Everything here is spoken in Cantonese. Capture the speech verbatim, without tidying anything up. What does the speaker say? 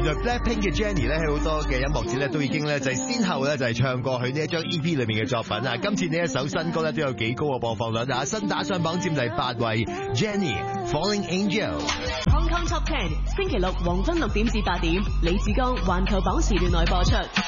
來 Blackpink 嘅 Jennie 咧喺好多嘅音樂節咧都已經咧就係先後咧就係唱過佢呢一張 E P 裏面嘅作品啊。今次呢一首新歌咧都有幾高嘅播放率啊，新打上榜佔第八位 Jennie Falling Angel。Hong Kong Top Ten 星期六黃昏六點至八點，李志剛環球榜時段內播出。